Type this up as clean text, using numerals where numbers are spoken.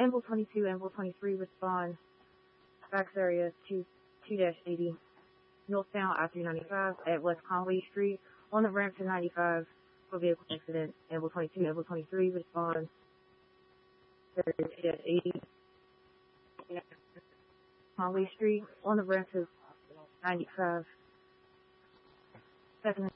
Amble 22, Amble 23 respond. Fax area 2-80. Northbound I-395 at West Conway Street on the ramp to 95 for vehicle accident. Amble 22, Amble 23 respond. Area 2-80. Conway Street on the ramp to 95. Second